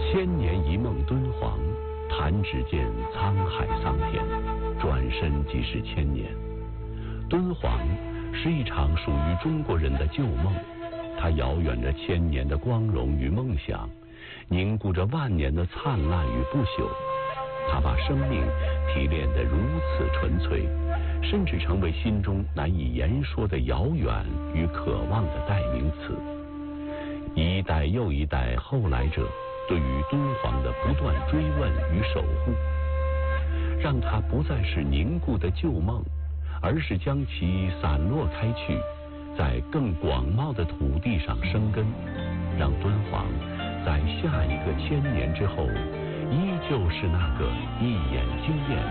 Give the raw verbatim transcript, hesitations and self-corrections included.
千年一梦敦煌，弹指间沧海桑田，转身即是千年。敦煌是一场属于中国人的旧梦，它遥远着千年的光荣与梦想，凝固着万年的灿烂与不朽。它把生命提炼得如此纯粹，甚至成为心中难以言说的遥远与渴望的代名词。一代又一代后来者对于敦煌的不断追问与守护，让它不再是凝固的旧梦，而是将其散落开去，在更广袤的土地上生根，让敦煌在下一个千年之后，依旧是那个一眼惊艳